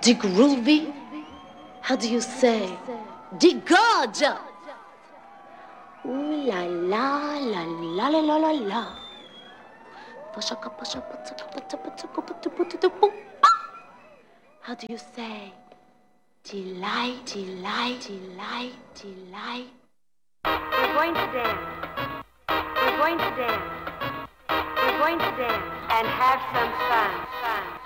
De groovy? How do you say? De gorgeous? Ooh la la la la la la la la. How do you say? Delight, delight, delight, delight. We're going to dance. We're going to dance. We're going to dance and have some fun.